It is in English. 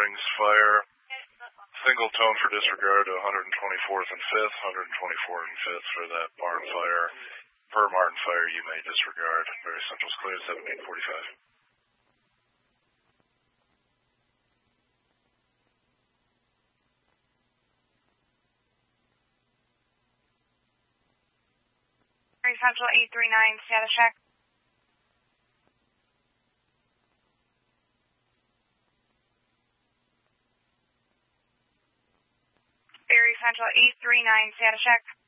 Springs Fire. Single tone for disregard to 124th and 5th, 124th and 5th for that barn fire. Per Martin Fire, you may disregard. Barry Central's clear, 7845. Barry Central 839, status check. Barry Central 839, status check.